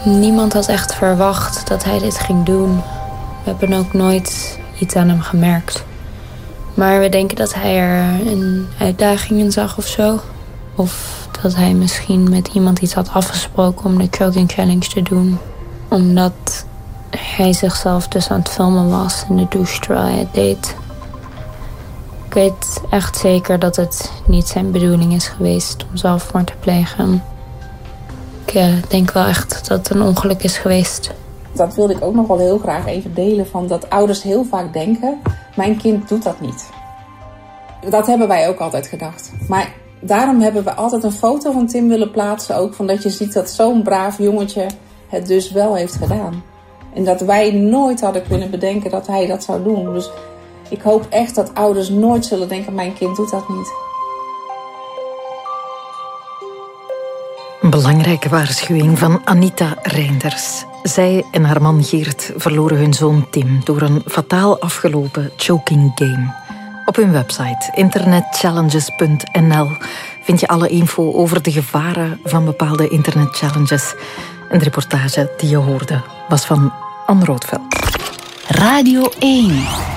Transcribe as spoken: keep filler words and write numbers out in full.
Niemand had echt verwacht dat hij dit ging doen. We hebben ook nooit iets aan hem gemerkt. Maar we denken dat hij er een uitdaging in zag of zo. Of dat hij misschien met iemand iets had afgesproken om de choking challenge te doen. Omdat hij zichzelf dus aan het filmen was in de douche terwijl hij het deed. Ik weet echt zeker dat het niet zijn bedoeling is geweest om zelfmoord te plegen. Ik uh, denk wel echt dat het een ongeluk is geweest. Dat wilde ik ook nog wel heel graag even delen. Van dat ouders heel vaak denken, mijn kind doet dat niet. Dat hebben wij ook altijd gedacht. Maar daarom hebben we altijd een foto van Tim willen plaatsen. Ook van dat je ziet dat zo'n braaf jongetje het dus wel heeft gedaan. En dat wij nooit hadden kunnen bedenken dat hij dat zou doen. Dus ik hoop echt dat ouders nooit zullen denken, mijn kind doet dat niet. Een belangrijke waarschuwing van Anita Reinders. Zij en haar man Geert verloren hun zoon Tim door een fataal afgelopen choking game. Op hun website internetchallenges punt n l vind je alle info over de gevaren van bepaalde internetchallenges. En de reportage die je hoorde was van Anne Roodveld. Radio één.